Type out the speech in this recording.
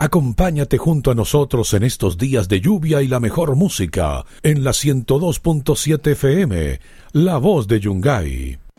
Acompáñate junto a nosotros en estos días de lluvia y la mejor música en la 102.7 FM, La Voz de Yungay.